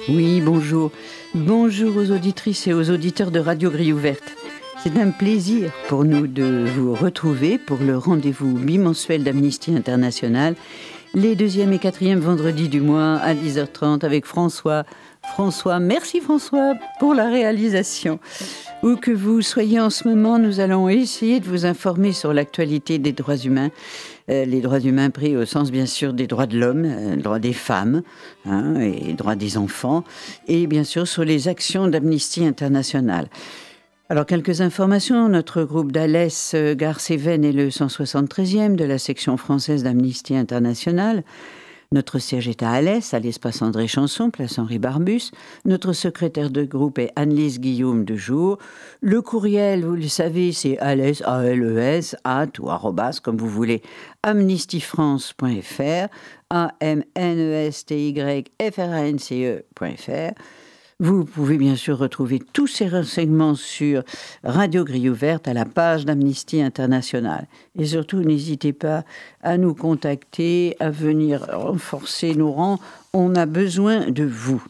Oui, bonjour. Bonjour aux auditrices et aux auditeurs de Radio Grille Ouverte. C'est un plaisir pour nous de vous retrouver pour le rendez-vous bimensuel d'Amnesty International, les 2e et 4e vendredis du mois à 10h30 avec François. Merci François pour la réalisation. Où que vous soyez en ce moment, nous allons essayer de vous informer sur l'actualité des droits humains. Les droits humains pris au sens bien sûr des droits de l'homme, droits des femmes et droits des enfants, et bien sûr sur les actions d'Amnesty International. Alors quelques informations, notre groupe d'Alès, Gare-Cévennes est le 173e de la section française d'Amnesty International. Notre siège est à Alès, à l'espace André Chanson, place Henri Barbus. Notre secrétaire de groupe est Annelise Guillaume de Jour. Le courriel, vous le savez, c'est alès, A-L-E-S, @ ou arrobas, comme vous voulez, amnestyfrance.fr, amnestyfrance.fr. Vous pouvez bien sûr retrouver tous ces renseignements sur Radio Grille Ouverte à la page d'Amnesty International. Et surtout, n'hésitez pas à nous contacter, à venir renforcer nos rangs. On a besoin de vous.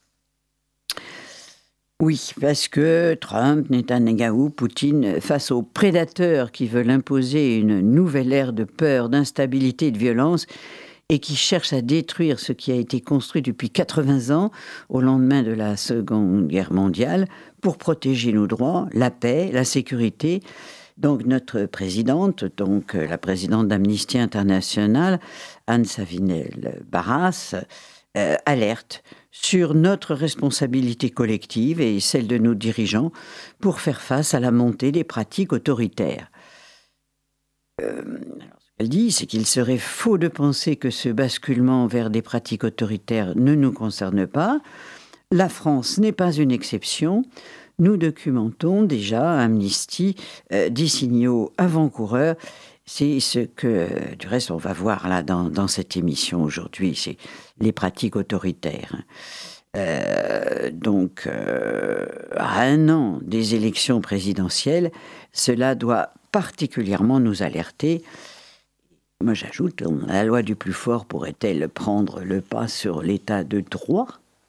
Oui, parce que Trump, Netanyahou, Poutine, face aux prédateurs qui veulent imposer une nouvelle ère de peur, d'instabilité et de violence, et qui cherche à détruire ce qui a été construit depuis 80 ans, au lendemain de la Seconde Guerre mondiale, pour protéger nos droits, la paix, la sécurité. Donc notre présidente, la présidente d'Amnesty International, Anne Savinel-Barras, alerte sur notre responsabilité collective et celle de nos dirigeants pour faire face à la montée des pratiques autoritaires. Elle dit, c'est qu'il serait faux de penser que ce basculement vers des pratiques autoritaires ne nous concerne pas. La France n'est pas une exception. Nous documentons déjà, Amnesty, des signaux avant-coureurs. C'est ce que, du reste, on va voir là dans cette émission aujourd'hui, c'est les pratiques autoritaires. À un an des élections présidentielles, cela doit particulièrement nous alerter. Moi, j'ajoute, la loi du plus fort pourrait-elle prendre le pas sur l'état de droit ?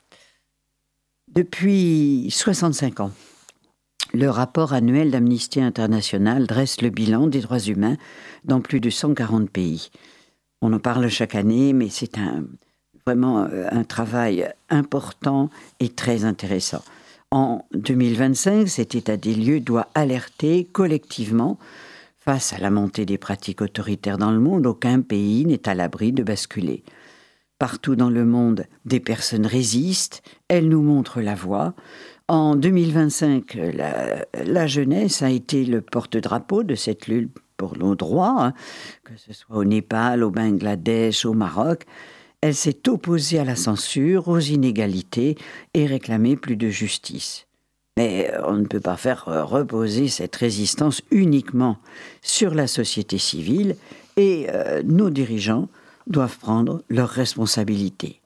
Depuis 65 ans, le rapport annuel d'Amnesty International dresse le bilan des droits humains dans plus de 140 pays. On en parle chaque année, mais c'est vraiment un travail important et très intéressant. En 2025, cet état des lieux doit alerter collectivement. Face à la montée des pratiques autoritaires dans le monde, aucun pays n'est à l'abri de basculer. Partout dans le monde, des personnes résistent, elles nous montrent la voie. En 2025, la jeunesse a été le porte-drapeau de cette lutte pour nos droits, que ce soit au Népal, au Bangladesh, au Maroc. Elle s'est opposée à la censure, aux inégalités et réclamé plus de justice. Mais on ne peut pas faire reposer cette résistance uniquement sur la société civile et nos dirigeants doivent prendre leurs responsabilités.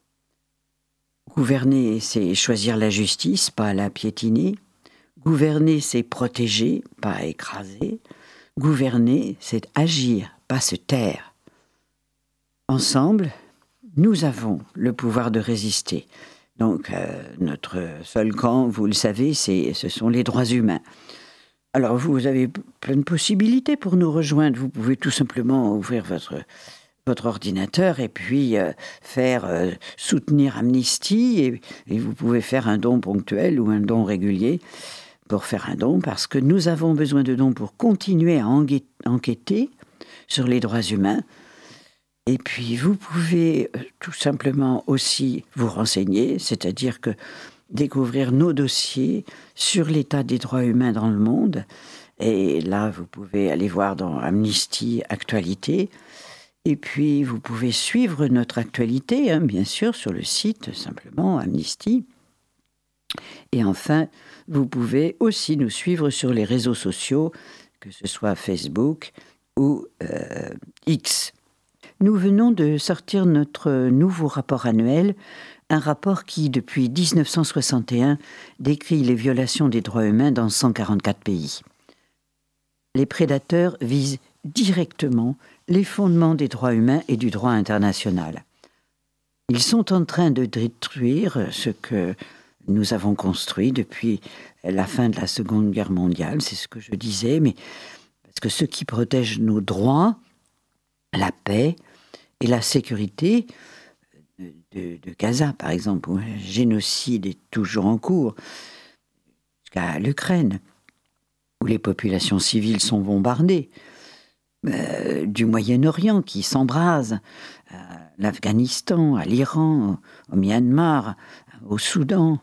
Gouverner, c'est choisir la justice, pas la piétiner. Gouverner, c'est protéger, pas écraser. Gouverner, c'est agir, pas se taire. Ensemble, nous avons le pouvoir de résister. Donc, notre seul camp, vous le savez, ce sont les droits humains. Alors, vous avez plein de possibilités pour nous rejoindre. Vous pouvez tout simplement ouvrir votre ordinateur et puis faire soutenir Amnesty. Et vous pouvez faire un don ponctuel ou un don régulier pour faire un don, parce que nous avons besoin de dons pour continuer à enquêter sur les droits humains. Et puis, vous pouvez tout simplement aussi vous renseigner, c'est-à-dire que découvrir nos dossiers sur l'état des droits humains dans le monde. Et là, vous pouvez aller voir dans Amnesty Actualité. Et puis, vous pouvez suivre notre actualité, bien sûr, sur le site, simplement, Amnesty. Et enfin, vous pouvez aussi nous suivre sur les réseaux sociaux, que ce soit Facebook ou X. Nous venons de sortir notre nouveau rapport annuel, un rapport qui, depuis 1961, décrit les violations des droits humains dans 144 pays. Les prédateurs visent directement les fondements des droits humains et du droit international. Ils sont en train de détruire ce que nous avons construit depuis la fin de la Seconde Guerre mondiale, c'est ce que je disais, mais parce que ce qui protège nos droits, la paix et la sécurité de Gaza, par exemple, où un génocide est toujours en cours, jusqu'à l'Ukraine, où les populations civiles sont bombardées, du Moyen-Orient qui s'embrase, à l'Afghanistan, à l'Iran, au Myanmar, au Soudan.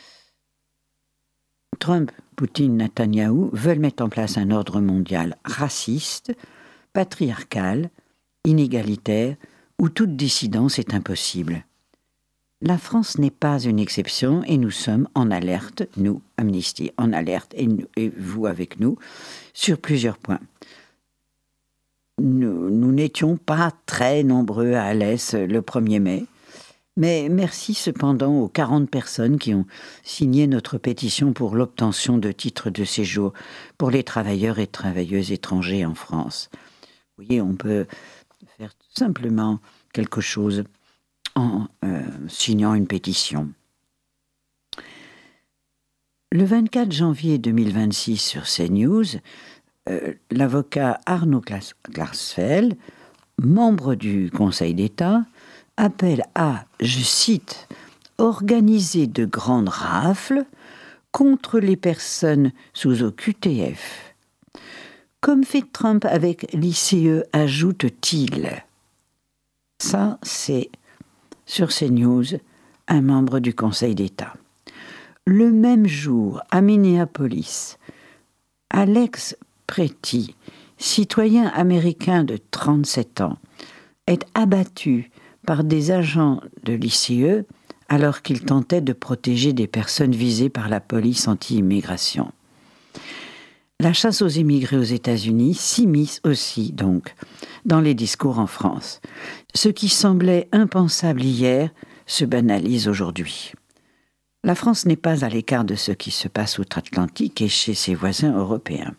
Trump, Poutine, Netanyahou veulent mettre en place un ordre mondial raciste, patriarcal, inégalitaire, où toute dissidence est impossible. La France n'est pas une exception et nous sommes en alerte, nous, Amnesty, en alerte, et vous avec nous, sur plusieurs points. Nous n'étions pas très nombreux à Alès le 1er mai, mais merci cependant aux 40 personnes qui ont signé notre pétition pour l'obtention de titres de séjour pour les travailleurs et travailleuses étrangers en France. Vous voyez, on peut faire simplement quelque chose en signant une pétition. Le 24 janvier 2026 sur CNews, l'avocat Arnaud Klarsfeld, membre du Conseil d'État, appelle à, je cite, « organiser de grandes rafles contre les personnes sous OQTF ». Comme fait Trump avec l'ICE, ajoute-t-il. Ça, c'est sur CNews, un membre du Conseil d'État. Le même jour, à Minneapolis, Alex Pretty, citoyen américain de 37 ans, est abattu par des agents de l'ICE alors qu'il tentait de protéger des personnes visées par la police anti-immigration. La chasse aux immigrés aux États-Unis s'immisce aussi, donc, dans les discours en France. Ce qui semblait impensable hier se banalise aujourd'hui. La France n'est pas à l'écart de ce qui se passe outre-Atlantique et chez ses voisins européens.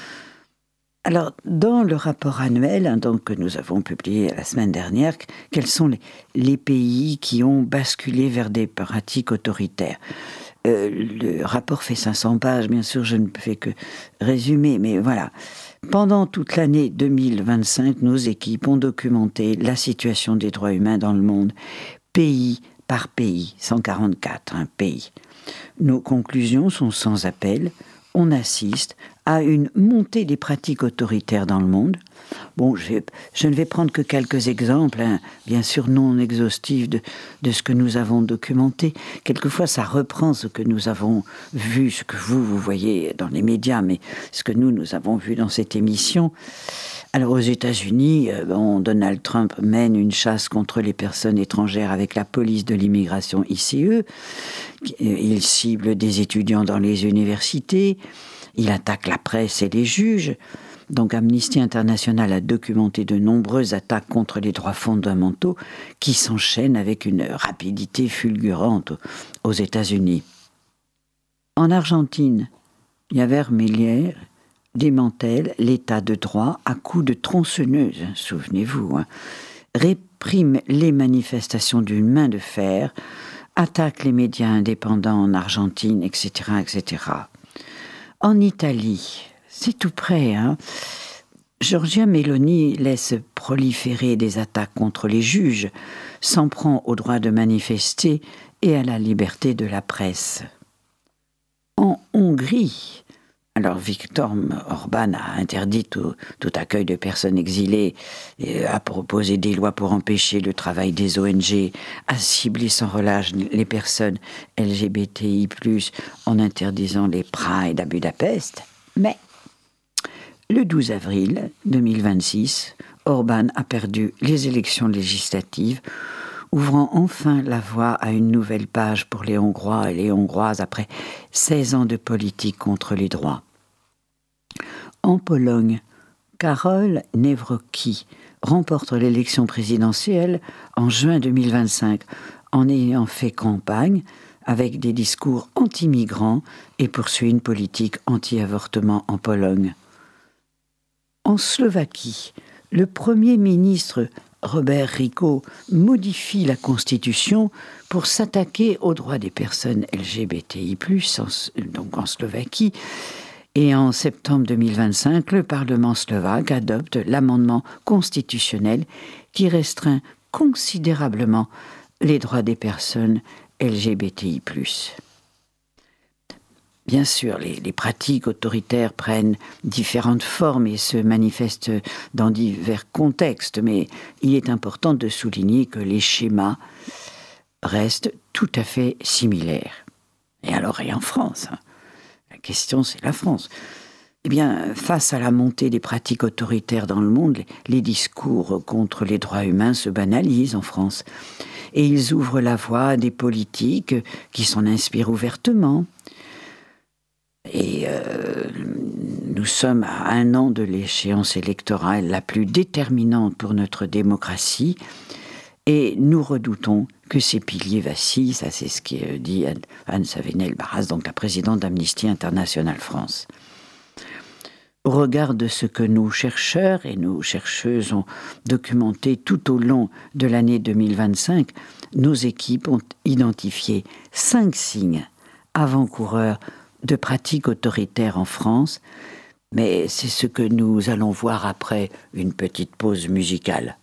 Alors, dans le rapport annuel donc, que nous avons publié la semaine dernière, quels sont les pays qui ont basculé vers des pratiques autoritaires ? Le rapport fait 500 pages, bien sûr, je ne fais que résumer, mais voilà. Pendant toute l'année 2025, nos équipes ont documenté la situation des droits humains dans le monde, pays par pays, 144 pays. Nos conclusions sont sans appel. On assiste à une montée des pratiques autoritaires dans le monde. Bon, je ne vais prendre que quelques exemples, bien sûr non exhaustifs de ce que nous avons documenté. Quelquefois, ça reprend ce que nous avons vu, ce que vous voyez dans les médias, mais ce que nous avons vu dans cette émission. Alors, aux États-Unis, Donald Trump mène une chasse contre les personnes étrangères avec la police de l'immigration ICE. Il cible des étudiants dans les universités. Il attaque la presse et les juges. Donc Amnesty International a documenté de nombreuses attaques contre les droits fondamentaux qui s'enchaînent avec une rapidité fulgurante aux États-Unis. En Argentine, Javier Milei démantèle l'état de droit à coups de tronçonneuse, souvenez-vous, réprime les manifestations d'une main de fer, attaque les médias indépendants en Argentine, etc., etc. En Italie, c'est tout près, Giorgia Meloni laisse proliférer des attaques contre les juges, s'en prend au droit de manifester et à la liberté de la presse. En Hongrie, alors Viktor Orban a interdit tout accueil de personnes exilées, a proposé des lois pour empêcher le travail des ONG, a ciblé sans relâche les personnes LGBTI+, en interdisant les prides à Budapest. Mais le 12 avril 2026, Orban a perdu les élections législatives, ouvrant enfin la voie à une nouvelle page pour les Hongrois et les Hongroises après 16 ans de politique contre les droits. En Pologne, Karol Nawrocki remporte l'élection présidentielle en juin 2025 en ayant fait campagne avec des discours anti-migrants et poursuit une politique anti-avortement en Pologne. En Slovaquie, le Premier ministre Robert Ricot modifie la Constitution pour s'attaquer aux droits des personnes LGBTI+, donc en Slovaquie. Et en septembre 2025, le Parlement slovaque adopte l'amendement constitutionnel qui restreint considérablement les droits des personnes LGBTI+. Bien sûr, les pratiques autoritaires prennent différentes formes et se manifestent dans divers contextes, mais il est important de souligner que les schémas restent tout à fait similaires. Et alors, et en France, la question c'est la France. Eh bien, face à la montée des pratiques autoritaires dans le monde, les discours contre les droits humains se banalisent en France. Et ils ouvrent la voie à des politiques qui s'en inspirent ouvertement. Et nous sommes à 1 an de l'échéance électorale la plus déterminante pour notre démocratie et nous redoutons que ces piliers vacillent. Ça, c'est ce qui dit Anne Savenel-Barras, donc la présidente d'Amnesty International France. Au regard de ce que nos chercheurs et nos chercheuses ont documenté tout au long de l'année 2025, nos équipes ont identifié 5 signes avant-coureurs de pratiques autoritaires en France, mais c'est ce que nous allons voir après une petite pause musicale.